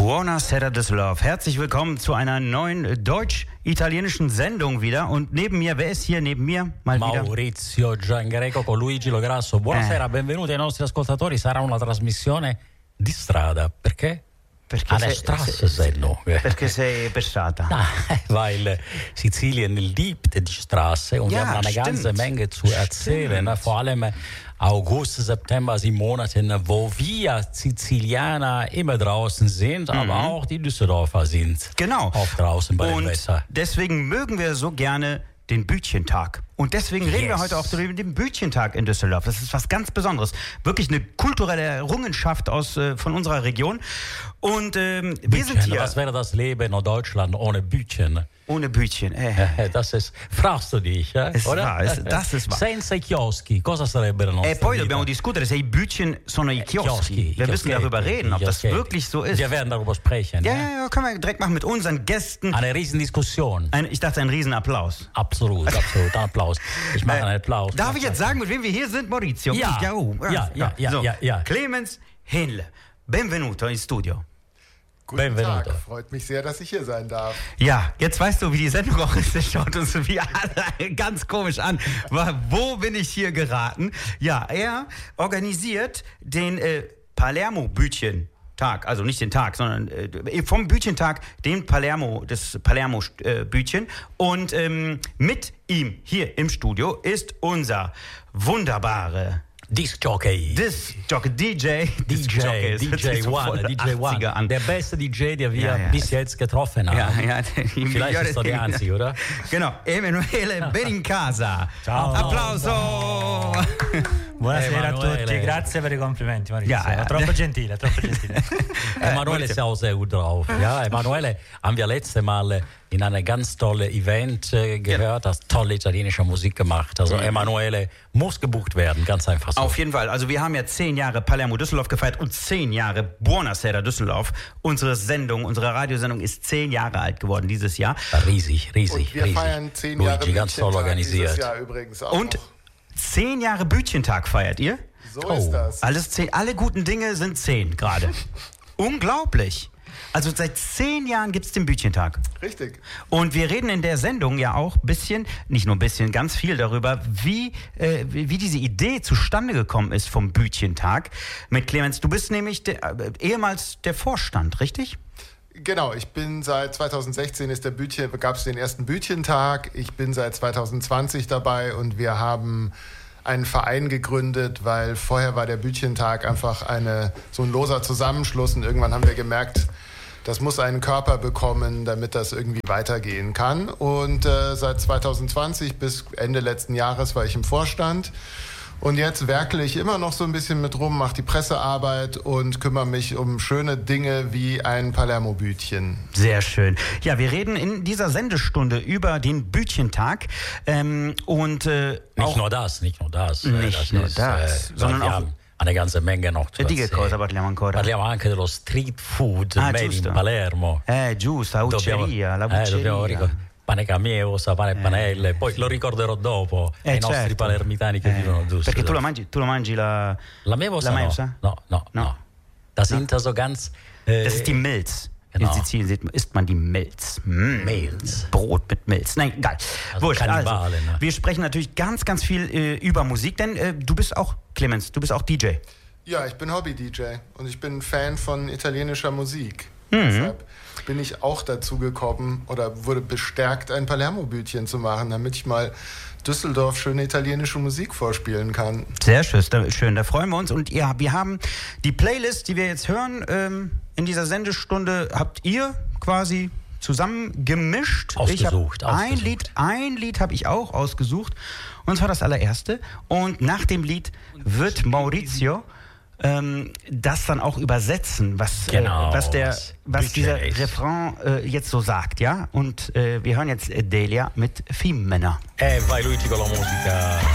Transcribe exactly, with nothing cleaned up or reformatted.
Buonasera Düsseldorf. Herzlich willkommen zu einer neuen deutsch-italienischen Sendung wieder. Und neben mir, wer ist hier neben mir? Mal Maurizio wieder. Giangreco con Luigi Lograsso. Buonasera, eh. benvenuti ai nostri ascoltatori. Sarà una trasmissione di strada. Perché? Perché Alle Straßensendung. Perché sei per strada. Nein, weil Sizilien liebt die Straße und ja, wir haben eine stimmt. ganze Menge zu erzählen. Stimmt. Vor allem August, September sind Monate, wo wir Sizilianer immer draußen sind, mhm. aber auch die Düsseldorfer sind genau. auch draußen bei und dem Wetter. Deswegen mögen wir so gerne den Bütchentag. Und deswegen reden yes. wir heute auch über den Bütchentag in Düsseldorf. Das ist was ganz Besonderes. Wirklich eine kulturelle Errungenschaft aus, äh, von unserer Region. Und ähm, wir sind hier. Was wäre das Leben in Deutschland ohne Bütchen? Ohne Bütchen. Eh. Das ist, fragst du dich, eh? Ist oder? Wahr, ist, das ist wahr. Senza i chioschi, cosa sarebbero nostre E poi vita? dobbiamo discutere se i Bütchen sono i chioschi. Chioschi, wir müssen darüber reden, ob das wirklich so ist. Wir werden darüber sprechen. Ja, ja, ja, ja, können wir direkt machen mit unseren Gästen. Eine Riesendiskussion. Ein, ich dachte, ein Riesenapplaus. Absolut, absolut, ein Applaus. Ich mache einen Applaus. Darf ich jetzt sagen, mit wem wir hier sind, Maurizio? Ja, ja, oh, ja, ja, ja, so. ja, ja. Clemens Hähnle, benvenuto in studio. Guten Benvenuto. Tag, freut mich sehr, dass ich hier sein darf. Ja, jetzt weißt du, wie die Sendung auch ist. Das schaut uns wie alle ganz komisch an. Wo bin ich hier geraten? Ja, er organisiert den äh, Palermo-Bütchen. Tag, also nicht den Tag, sondern äh, vom Bütchentag den Palermo, das Palermo-Bütchen. Äh, Und ähm, mit ihm hier im Studio ist unser wunderbare Disc-Jockey. Disc-Jockey, D J. D J, D J One, D J One. An. Der beste D J, den wir ja, ja. bis jetzt getroffen haben. Ja, ja, Vielleicht ist er der Einzige, oder? Genau, Emanuele Benincasa. Ciao. Applauso. Buonasera Emanuele. a tutti, grazie per i complimenti Maurizio. Ja, ja. Troppo gentile, troppo gentile. Emanuele ist ja auch sehr gut drauf. Ja, Emanuele haben wir letzte Mal in einem ganz tollen Event äh, gehört, das tolle italienische Musik gemacht. Also Emanuele muss gebucht werden, ganz einfach so. Auf jeden Fall. Also wir haben ja zehn Jahre Palermo Düsseldorf gefeiert und zehn Jahre Buonasera Düsseldorf. Unsere Sendung, unsere Radiosendung ist zehn Jahre alt geworden dieses Jahr. Riesig, riesig, Und wir riesig. feiern zehn Jahre Luigi, ganz toll Bütchentag organisiert. dieses Jahr übrigens auch Und noch. zehn Jahre Bütchentag feiert ihr? So Oh. ist das. Alles zehn, alle guten Dinge sind zehn gerade. Unglaublich. Also seit zehn Jahren gibt es den Bütchentag. Richtig. Und wir reden in der Sendung ja auch ein bisschen, nicht nur ein bisschen, ganz viel darüber, wie, äh, wie diese Idee zustande gekommen ist vom Bütchentag. Mit Clemens, du bist nämlich der, äh, ehemals der Vorstand, richtig? Genau, ich bin seit zweitausendsechzehn ist der Bütchen, gab es den ersten Bütchentag. Ich bin seit zweitausendzwanzig dabei und wir haben einen Verein gegründet, weil vorher war der Bütchentag einfach eine, so ein loser Zusammenschluss und irgendwann haben wir gemerkt, das muss einen Körper bekommen, damit das irgendwie weitergehen kann. Und äh, seit zweitausendzwanzig bis Ende letzten Jahres war ich im Vorstand. Und jetzt werkle ich immer noch so ein bisschen mit rum, mache die Pressearbeit und kümmere mich um schöne Dinge wie ein Palermo-Bütchen. Sehr schön. Ja, wir reden in dieser Sendestunde über den Bütchentag. Ähm, und, äh, Nicht auch nur das, nicht nur das. Nicht das nur ist, das, äh, sondern wir auch- haben eine ganze Menge noch zu Di che erzählen. cosa parliamo ancora? Parliamo anche dello street food Ah, made giusto. in Palermo. Eh, giusto, la ucceria, la eh, dobbiamo bucceria. ricordare. Pane camiosa, pane e panelle, poi lo ricorderò dopo Eh, ai nostri certo. palermitani che Eh, vivono a Düsseldorf. Perché tu la mangi, tu la, mangi la, La Mevosa la no. Mevosa? No, no, No. no. Das sind so ganz... Äh, Das ist die Milz. Genau. In Sizilien sieht man- isst man die Milz. Mm. Milz. Brot mit Milz. Nein, geil. Also Wurscht. Also, Kannibalen, ne? wir sprechen natürlich ganz, ganz viel äh, über Musik, denn äh, du bist auch, Clemens, du bist auch D J. Ja, ich bin Hobby-D J und ich bin Fan von italienischer Musik. Mhm. Deshalb bin ich auch dazu gekommen oder wurde bestärkt, ein Palermo-Bütchen zu machen, damit ich mal Düsseldorf schöne italienische Musik vorspielen kann. Sehr schön, da, schön, da freuen wir uns. Und ja, wir haben die Playlist, die wir jetzt hören, ähm, in dieser Sendestunde habt ihr quasi zusammen gemischt. Ausgesucht, ich hab ein ausgesucht. Lied, ein Lied habe ich auch ausgesucht. Und zwar das allererste. Und nach dem Lied wird Maurizio ähm, das dann auch übersetzen, was, Genau, äh, was, der, was was Budget dieser ist. Refrain äh, jetzt so sagt. Ja? Und äh, wir hören jetzt Delia mit Femmina. Eh, vai Luigi con la musica.